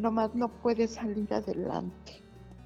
nomás no puede salir adelante.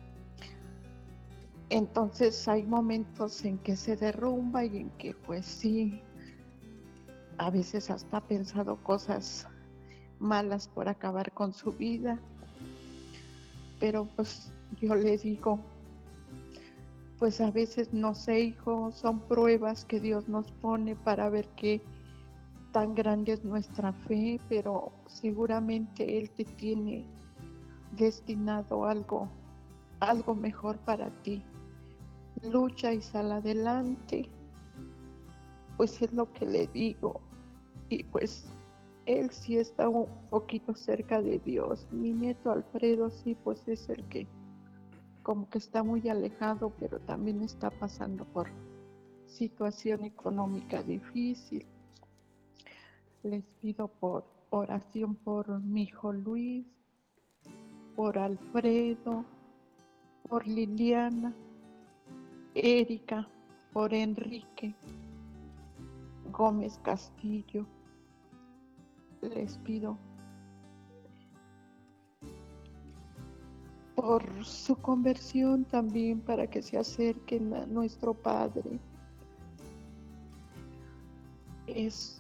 Entonces hay momentos en que se derrumba y en que pues sí, a veces hasta ha pensado cosas malas por acabar con su vida, pero pues yo le digo, pues a veces no sé, hijo, son pruebas que Dios nos pone para ver qué tan grande es nuestra fe, pero seguramente Él te tiene destinado algo mejor para ti. Lucha y sal adelante, pues es lo que le digo. Y pues él sí está un poquito cerca de Dios. Mi nieto Alfredo sí, pues es el que como que está muy alejado, pero también está pasando por situación económica difícil. Les pido por oración por mi hijo Luis, por Alfredo, por Liliana, Erika, por Enrique Gómez Castillo. Les pido por su conversión también, para que se acerquen a nuestro Padre. Es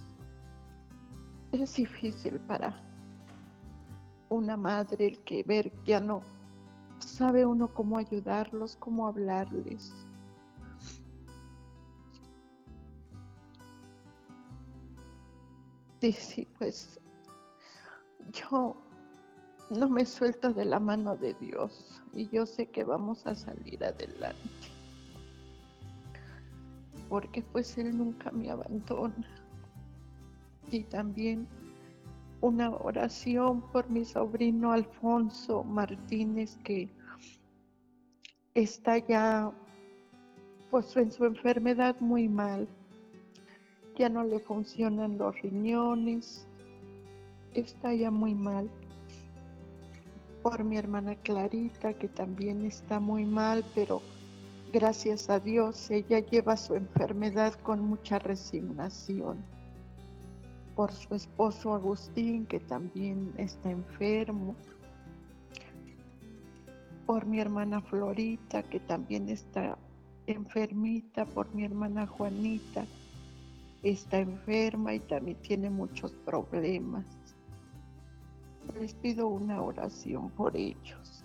difícil para una madre el que ver ya no sabe uno cómo ayudarlos, cómo hablarles. Sí, pues yo no me suelto de la mano de Dios y yo sé que vamos a salir adelante, porque pues Él nunca me abandona. Y también una oración por mi sobrino Alfonso Martínez, que está ya pues en su enfermedad muy mal, ya no le funcionan los riñones, está ya muy mal. Por mi hermana Clarita, que también está muy mal, pero gracias a Dios ella lleva su enfermedad con mucha resignación. Por su esposo Agustín, que también está enfermo. Por mi hermana Florita, que también está enfermita. Por mi hermana Juanita, está enferma y también tiene muchos problemas. Les pido una oración por ellos.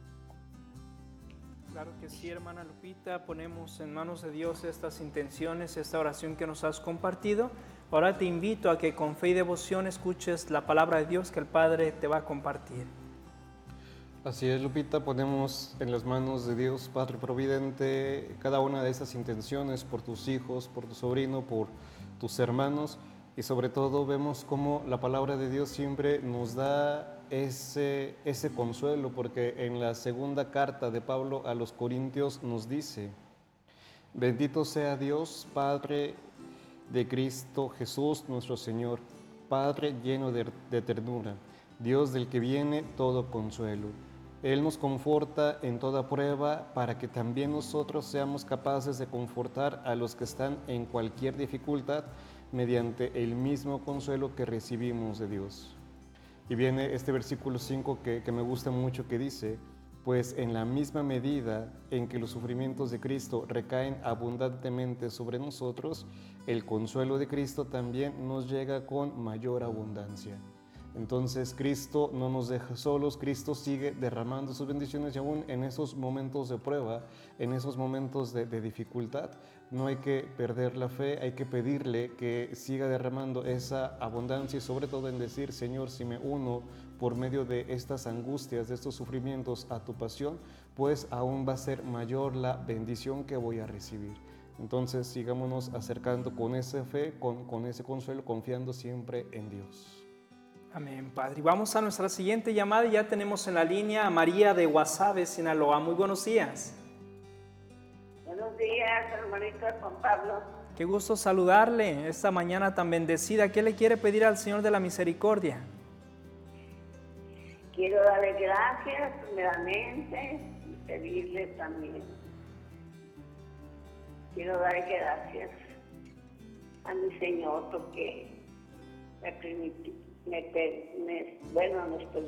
Claro que sí, hermana Lupita, ponemos en manos de Dios estas intenciones, esta oración que nos has compartido. Ahora te invito a que con fe y devoción escuches la palabra de Dios que el Padre te va a compartir. Así es, Lupita, ponemos en las manos de Dios, Padre Providente, cada una de esas intenciones por tus hijos, por tu sobrino, por tus hermanos, y sobre todo vemos cómo la palabra de Dios siempre nos da ese consuelo, porque en la segunda carta de Pablo a los Corintios nos dice: bendito sea Dios, Padre de Cristo Jesús nuestro Señor, Padre lleno de ternura, Dios del que viene todo consuelo. Él nos conforta en toda prueba para que también nosotros seamos capaces de confortar a los que están en cualquier dificultad mediante el mismo consuelo que recibimos de Dios. Y viene este versículo 5 que me gusta mucho, que dice: pues en la misma medida en que los sufrimientos de Cristo recaen abundantemente sobre nosotros, el consuelo de Cristo también nos llega con mayor abundancia. Entonces Cristo no nos deja solos, Cristo sigue derramando sus bendiciones, y aún en esos momentos de prueba, en esos momentos de dificultad, no hay que perder la fe, hay que pedirle que siga derramando esa abundancia, y sobre todo en decir: Señor, si me uno por medio de estas angustias, de estos sufrimientos a tu pasión, pues aún va a ser mayor la bendición que voy a recibir. Entonces sigámonos acercando con esa fe, con ese consuelo, confiando siempre en Dios. Amén, Padre. Vamos a nuestra siguiente llamada. Ya tenemos en la línea a María de Guasave, Sinaloa. Muy buenos días. Buenos días, hermanito Juan Pablo. Qué gusto saludarle esta mañana tan bendecida. ¿Qué le quiere pedir al Señor de la Misericordia? Quiero darle gracias primeramente y pedirle también. Quiero darle gracias a mi Señor porque me permitió, nos